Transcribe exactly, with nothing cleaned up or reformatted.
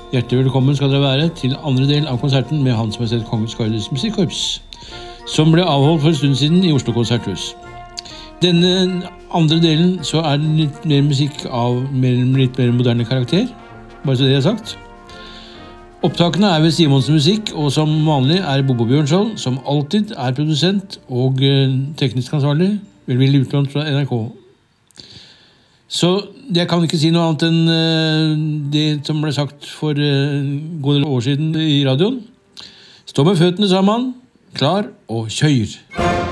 Hjertelig velkommen skal dere være til andre del av konserten med Hans Majestet Kongens Gardes Musikkorps, som ble avholdt for en stund siden i Oslo Konserthus. Denne andre delen så er det litt mer musikk av mer, litt mer moderne karakter, bare så det er sagt. Opptakene er ved Simonsen Musikk, og som vanlig er Bobo Bjørnskjold, som alltid er produsent og teknisk ansvarlig, velvillig utlånt fra N R K. Så jeg kan ikke si noe annet enn det som ble sagt for en god del år siden i radioen. Stå med føttene sammen, klar og kjør!